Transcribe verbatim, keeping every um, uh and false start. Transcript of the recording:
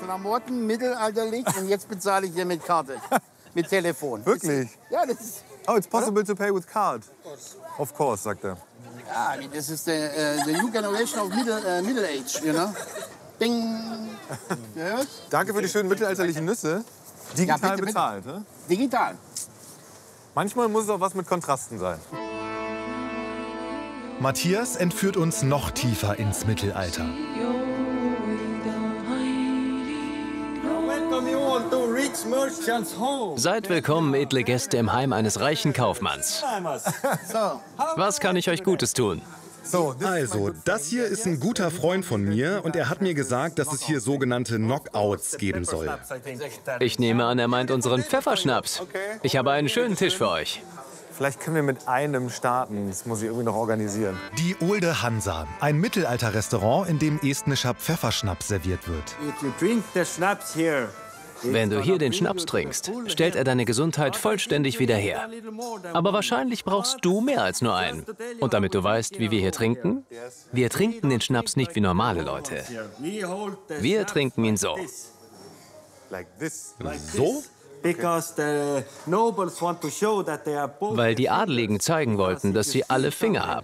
Klamotten, mittelalterlich, und jetzt bezahle ich hier mit Karte, mit Telefon. Wirklich? Ja, das ist... Oh, it's possible to pay with card. Of course, sagt er. Ja, I mean, this is the, uh, the new generation of middle, uh, middle age, you know? Bing! Gehört? Danke für die schönen mittelalterlichen Nüsse. Digital Ja, bitte, bezahlt, ne? Digital. Manchmal muss es auch was mit Kontrasten sein. Matthias entführt uns noch tiefer ins Mittelalter. Seid willkommen, edle Gäste, im Heim eines reichen Kaufmanns. So. Was kann ich euch Gutes tun? Also, das hier ist ein guter Freund von mir und er hat mir gesagt, dass es hier sogenannte Knockouts geben soll. Ich nehme an, er meint unseren Pfefferschnaps. Ich habe einen schönen Tisch für euch. Vielleicht können wir mit einem starten. Das muss ich irgendwie noch organisieren. Die Olde Hansa, ein Mittelalterrestaurant, in dem estnischer Pfefferschnaps serviert wird. Wenn du hier den Schnaps trinkst, stellt er deine Gesundheit vollständig wieder her. Aber wahrscheinlich brauchst du mehr als nur einen. Und damit du weißt, wie wir hier trinken, wir trinken den Schnaps nicht wie normale Leute. Wir trinken ihn so. So? Weil die Adeligen zeigen wollten, dass sie alle Finger haben.